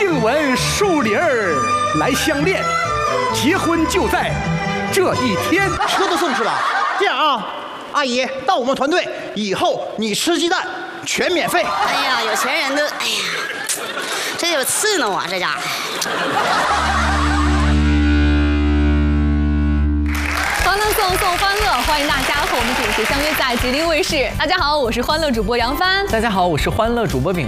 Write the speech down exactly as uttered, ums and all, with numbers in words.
静闻树林儿来相恋，结婚就在这一天。 车都送去了。这样啊，阿姨到我们团队以后，你吃鸡蛋全免费。 哎呀，有钱人都，哎呀，这就刺挠我这家伙。 欢乐颂颂欢乐，欢迎大家和我们准时相约在吉林卫视。大家好，我是欢乐主播杨帆。 大家好，我是欢乐主播秉